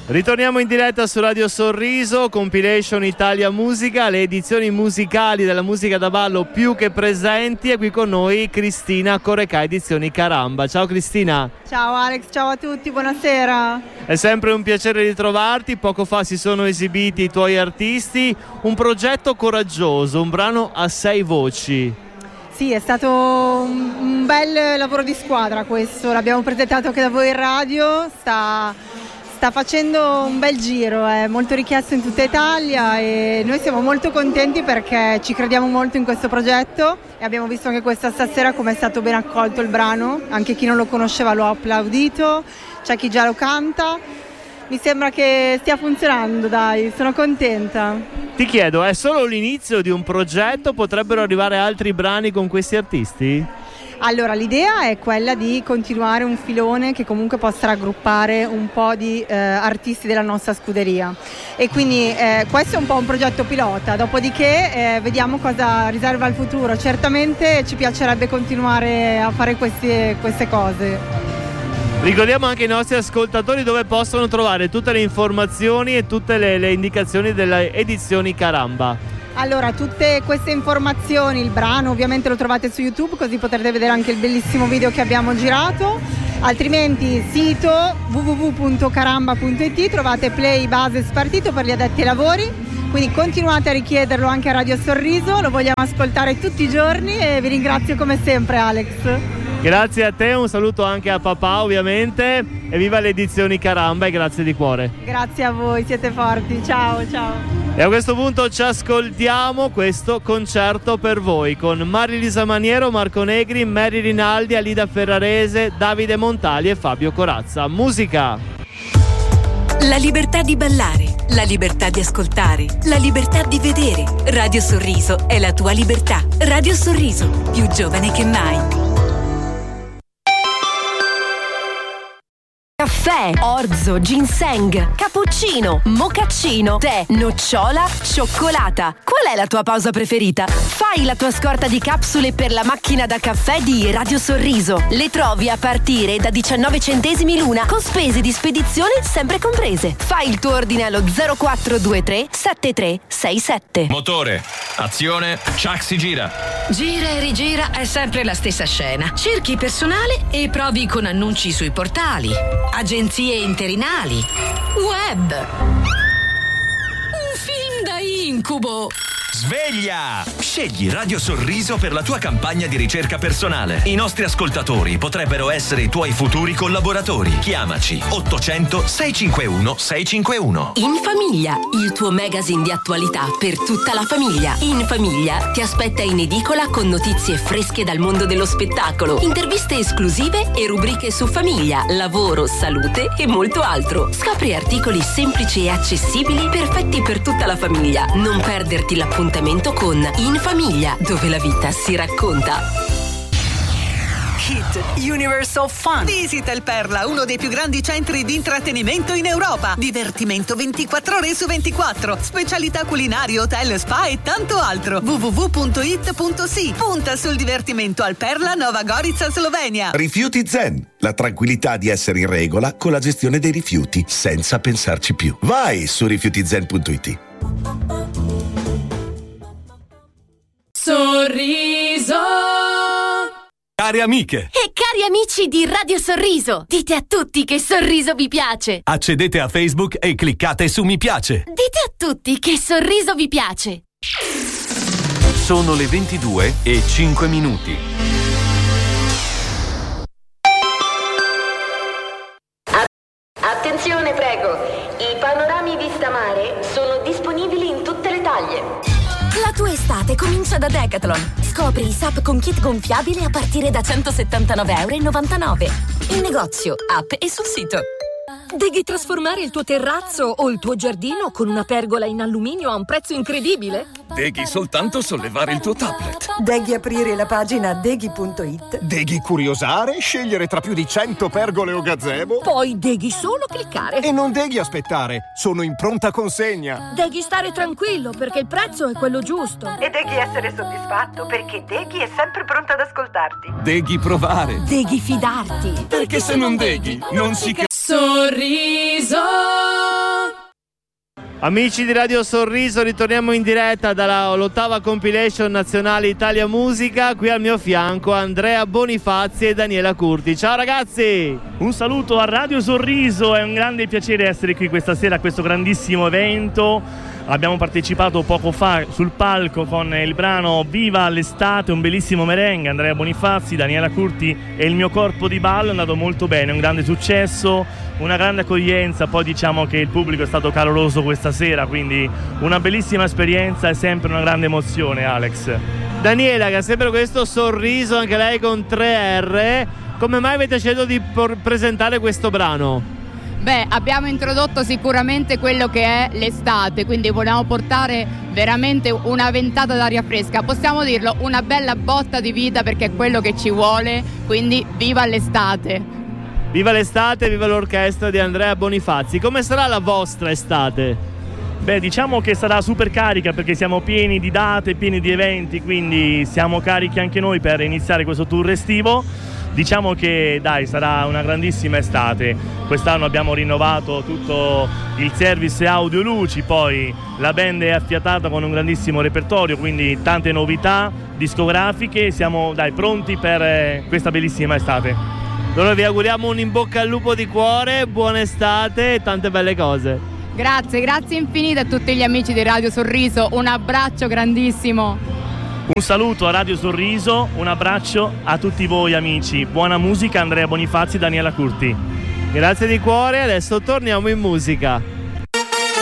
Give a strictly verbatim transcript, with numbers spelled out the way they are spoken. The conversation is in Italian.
Ritorniamo in diretta su Radio Sorriso, Compilation Italia Musica, le edizioni musicali della musica da ballo più che presenti, e qui con noi Cristina Correcà, edizioni Caramba. Ciao Cristina. Ciao Alex, ciao a tutti, buonasera. È sempre un piacere ritrovarti, poco fa si sono esibiti i tuoi artisti, un progetto coraggioso, un brano a sei voci. Sì, è stato un, un bel lavoro di squadra questo, l'abbiamo presentato anche da voi in radio, sta... Sta facendo un bel giro, è molto richiesto in tutta Italia e noi siamo molto contenti perché ci crediamo molto in questo progetto e abbiamo visto anche questa stasera come è stato ben accolto il brano, anche chi non lo conosceva lo ha applaudito, c'è chi già lo canta, mi sembra che stia funzionando, dai, sono contenta. Ti chiedo, è solo l'inizio di un progetto? Potrebbero arrivare altri brani con questi artisti? Allora, l'idea è quella di continuare un filone che comunque possa raggruppare un po' di eh, artisti della nostra scuderia e quindi eh, questo è un po' un progetto pilota, dopodiché eh, vediamo cosa riserva il futuro. Certamente ci piacerebbe continuare a fare queste, queste cose. Ricordiamo anche ai nostri ascoltatori dove possono trovare tutte le informazioni e tutte le, le indicazioni delle edizioni Caramba. Allora, tutte queste informazioni, il brano ovviamente lo trovate su YouTube, così potrete vedere anche il bellissimo video che abbiamo girato, altrimenti sito w w w punto caramba punto i t, trovate play, base, spartito per gli addetti ai lavori, quindi continuate a richiederlo anche a Radio Sorriso, lo vogliamo ascoltare tutti i giorni e vi ringrazio come sempre Alex. Grazie a te, un saluto anche a papà ovviamente e viva le edizioni Caramba e grazie di cuore. Grazie a voi, siete forti, ciao ciao. E a questo punto ci ascoltiamo questo concerto per voi con Marilisa Maniero, Marco Negri, Mary Rinaldi, Alida Ferrarese, Davide Montali e Fabio Corazza. Musica! La libertà di ballare, la libertà di ascoltare, la libertà di vedere. Radio Sorriso è la tua libertà. Radio Sorriso, più giovane che mai. Caffè, orzo, ginseng, cappuccino, mocaccino, tè, nocciola, cioccolata. Qual è la tua pausa preferita? Fai la tua scorta di capsule per la macchina da caffè di Radio Sorriso. Le trovi a partire da diciannove centesimi l'una, con spese di spedizione sempre comprese. Fai il tuo ordine allo zero quattro due tre sette tre sei sette. Motore, azione, Chuck si gira. Gira e rigira è sempre la stessa scena. Cerchi personale e provi con annunci sui portali, agenzie interinali, web. Un film da incubo. Sveglia! Scegli Radio Sorriso per la tua campagna di ricerca personale. I nostri ascoltatori potrebbero essere i tuoi futuri collaboratori. Chiamaci ottocento sei cinque uno sei cinque uno. In Famiglia, il tuo magazine di attualità per tutta la famiglia. In Famiglia ti aspetta in edicola con notizie fresche dal mondo dello spettacolo, interviste esclusive e rubriche su famiglia, lavoro, salute e molto altro. Scopri articoli semplici e accessibili perfetti per tutta la famiglia. Non perderti l'appuntamento con In Famiglia, dove la vita si racconta. Hit Universe of Fun. Visita il Perla, uno dei più grandi centri di intrattenimento in Europa. Divertimento ventiquattro ore su ventiquattro, specialità culinarie, hotel, spa e tanto altro. w w w punto it punto s i. Punta sul divertimento al Perla, Nova Gorica, Slovenia. Rifiuti Zen, la tranquillità di essere in regola con la gestione dei rifiuti senza pensarci più. Vai su rifiuti zen punto it. Sorriso. Cari amiche e cari amici di Radio Sorriso, dite a tutti che Sorriso vi piace. Accedete a Facebook e cliccate su mi piace. Dite a tutti che Sorriso vi piace. Sono le ventidue e cinque minuti. Attenzione, prego. I panorami vista mare sono disponibili in tutte le taglie. La tua estate comincia da Decathlon. Scopri i S U P con kit gonfiabile a partire da centosettantanove e novantanove euro. In negozio, app e sul sito. Devi trasformare il tuo terrazzo o il tuo giardino con una pergola in alluminio a un prezzo incredibile? Devi soltanto sollevare il tuo tablet. Devi aprire la pagina deghi punto it. Devi curiosare, scegliere tra più di cento pergole o gazebo. Poi devi solo cliccare. E non devi aspettare, sono in pronta consegna. Devi stare tranquillo perché il prezzo è quello giusto. E devi essere soddisfatto perché Deghi è sempre pronta ad ascoltarti. Devi provare. Devi fidarti. Perché se non Deghi non si... Sorriso. Amici di Radio Sorriso, ritorniamo in diretta dall'ottava compilation nazionale Italia Musica. Qui al mio fianco Andrea Bonifazzi e Daniela Curti. Ciao ragazzi! Un saluto a Radio Sorriso, è un grande piacere essere qui questa sera a questo grandissimo evento. Abbiamo partecipato poco fa sul palco con il brano Viva l'estate, un bellissimo merengue, Andrea Bonifazzi, Daniela Curti e il mio corpo di ballo. È andato molto bene, un grande successo, una grande accoglienza. Poi diciamo che il pubblico è stato caloroso questa sera, quindi una bellissima esperienza e sempre una grande emozione, Alex. Daniela, che ha sempre questo sorriso, anche lei con tre R, come mai avete scelto di por- presentare questo brano? Beh, abbiamo introdotto sicuramente quello che è l'estate, quindi vogliamo portare veramente una ventata d'aria fresca, possiamo dirlo, una bella botta di vita, perché è quello che ci vuole, quindi viva l'estate! Viva l'estate, viva l'orchestra di Andrea Bonifazzi. Come sarà la vostra estate? Beh, diciamo che sarà super carica perché siamo pieni di date, pieni di eventi, quindi siamo carichi anche noi per iniziare questo tour estivo. Diciamo che dai, sarà una grandissima estate. Quest'anno abbiamo rinnovato tutto il service audio luci, poi la band è affiatata con un grandissimo repertorio, quindi tante novità discografiche. Siamo dai pronti per questa bellissima estate. Allora vi auguriamo un in bocca al lupo di cuore, buona estate e tante belle cose. Grazie, grazie infinite a tutti gli amici di Radio Sorriso, un abbraccio grandissimo. Un saluto a Radio Sorriso, un abbraccio a tutti voi amici. Buona musica, Andrea Bonifazzi e Daniela Curti. Grazie di cuore, adesso torniamo in musica.